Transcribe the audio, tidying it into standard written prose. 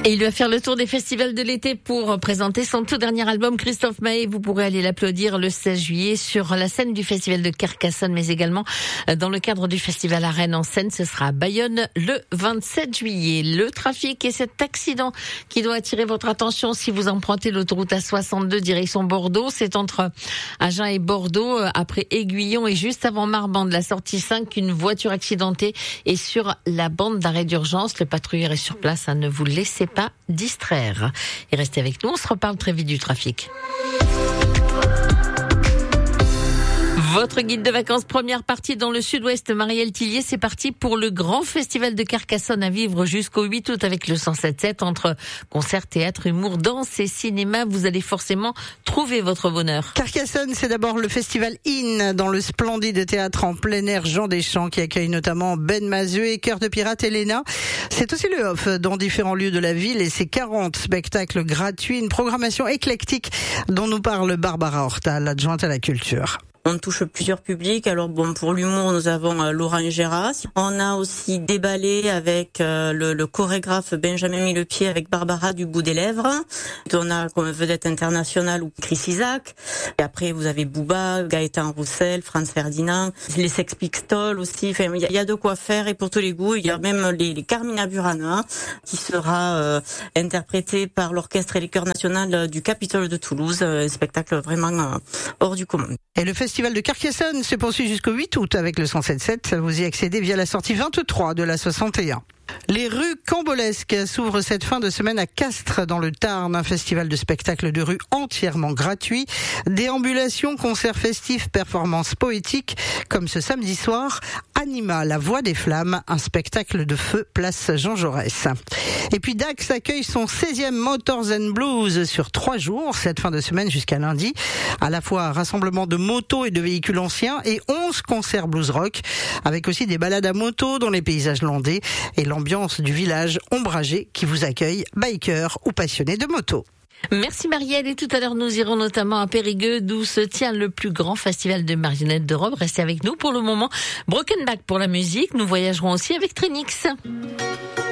Et il va faire le tour des festivals de l'été pour présenter son tout dernier album, Christophe Maé. Vous pourrez aller l'applaudir le 16 juillet sur la scène du festival de Carcassonne, mais également dans le cadre du festival à Rennes en Seine. Ce sera à Bayonne le 27 juillet. Le trafic et cet accident qui doit attirer votre attention si vous empruntez l'autoroute A62 direction Bordeaux. C'est entre Agen et Bordeaux, après Aiguillon et juste avant Marbande, la sortie 5, une voiture accidentée est sur la bande d'arrêt d'urgence. Le patrouilleur est sur place, ne vous laissez pas distraire. Et restez avec nous, on se reparle très vite du trafic. Votre guide de vacances, première partie dans le sud-ouest, Marielle Tillier, c'est parti pour le grand festival de Carcassonne à vivre jusqu'au 8 août avec le 107.7 entre concert, théâtre, humour, danse et cinéma. Vous allez forcément trouver votre bonheur. Carcassonne, c'est d'abord le festival IN dans le splendide théâtre en plein air Jean Deschamps qui accueille notamment Ben Mazeux et Cœur de Pirate Elena. C'est aussi le Off dans différents lieux de la ville et ses 40 spectacles gratuits, une programmation éclectique dont nous parle Barbara Horta, l'adjointe à la culture. On touche plusieurs publics. Alors bon, pour l'humour, nous avons Laurent Gérard. On a aussi déballé avec le chorégraphe Benjamin Millepied avec Barbara du bout des lèvres. On a comme vedette internationale Chris Isaak. Et après, vous avez Booba, Gaëtan Roussel, Franz Ferdinand, les Sex Pistols aussi. Enfin, il y a de quoi faire et pour tous les goûts. Il y a même les Carmina Burana qui sera interprété par l'orchestre et les chœurs national du Capitole de Toulouse. Un spectacle vraiment hors du commun. Et le festival de Carcassonne se poursuit jusqu'au 8 août avec le 107.7. Vous y accédez via la sortie 23 de la 61. Les rues cambolesques s'ouvrent cette fin de semaine à Castres dans le Tarn, un festival de spectacles de rue entièrement gratuit. Déambulations, concerts festifs, performances poétiques, comme ce samedi soir, Anima, la voix des flammes, un spectacle de feu place Jean Jaurès. Et puis Dax accueille son 16e Motors and Blues sur 3 jours, cette fin de semaine jusqu'à lundi. À la fois un rassemblement de motos et de véhicules anciens et 11 concerts blues rock, avec aussi des balades à moto dans les paysages landais et l'ambiance du village ombragé qui vous accueille, bikers ou passionnés de moto. Merci Marielle, et tout à l'heure nous irons notamment à Périgueux d'où se tient le plus grand festival de marionnettes d'Europe. Restez avec nous pour le moment. Broken Back pour la musique, nous voyagerons aussi avec Trinix.